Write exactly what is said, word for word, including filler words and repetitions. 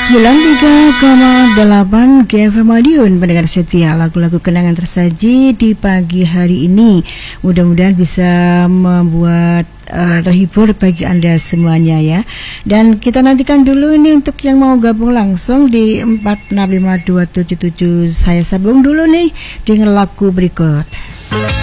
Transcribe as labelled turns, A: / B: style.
A: sembilan puluh tiga koma delapan G F M Madiun, pendengar setia, lagu-lagu kenangan tersaji di pagi hari ini. Mudah-mudahan bisa membuat uh, terhibur bagi Anda semuanya ya. Dan kita nantikan dulu ini untuk yang mau gabung langsung di empat enam lima dua tujuh tujuh. Saya sambung dulu nih dengan lagu berikut.